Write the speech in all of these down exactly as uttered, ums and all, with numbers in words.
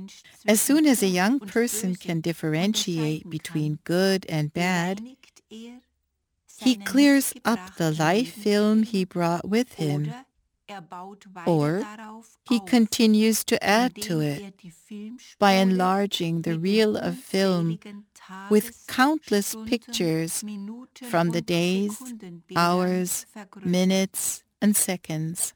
As soon as a young person can differentiate between good and bad, he clears up the life film he brought with him, or he continues to add to it by enlarging the reel of film with countless pictures from the days, hours, minutes, and seconds.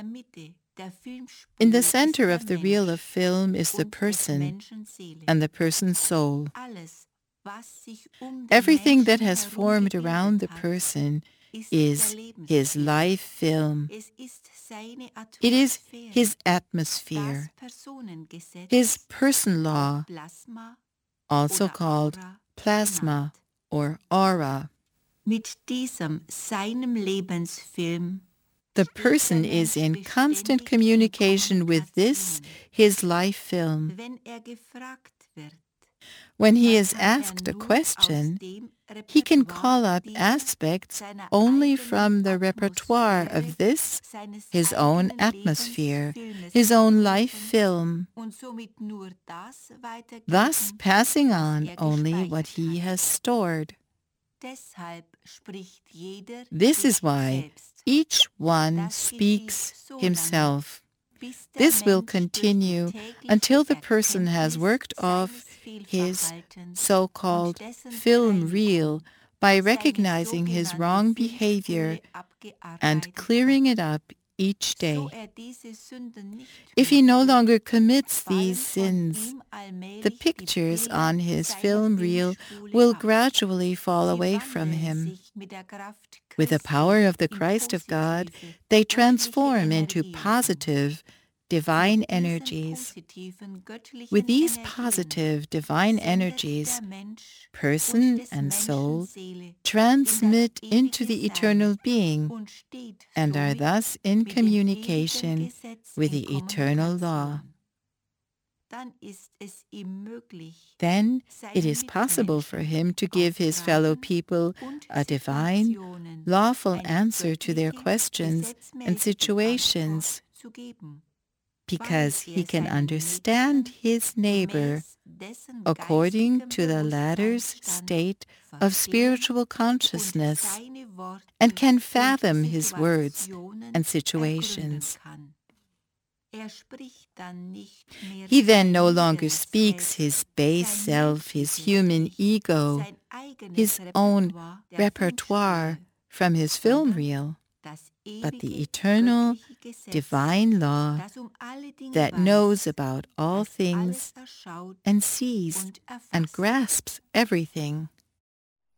In the center of the reel of film is the person and the person's soul. Everything that has formed around the person is his life film. It is his atmosphere, his person law, also called plasma or aura. Mit diesem seinem Lebensfilm The person is in constant communication with this, his life film. When he is asked a question, he can call up aspects only from the repertoire of this, his own atmosphere, his own life film, thus passing on only what he has stored. This is why each one speaks himself. This will continue until the person has worked off his so-called film reel by recognizing his wrong behavior and clearing it up each day. If he no longer commits these sins, the pictures on his film reel will gradually fall away from him. With the power of the Christ of God, they transform into positive, divine energies. With these positive, divine energies, person and soul transmit into the eternal being and are thus in communication with the eternal law. Then it is possible for him to give his fellow people a divine, lawful answer to their questions and situations, because he can understand his neighbor according to the latter's state of spiritual consciousness and can fathom his words and situations. He then no longer speaks his base self, his human ego, his own repertoire from his film reel, but the eternal, divine law that knows about all things and sees and grasps everything.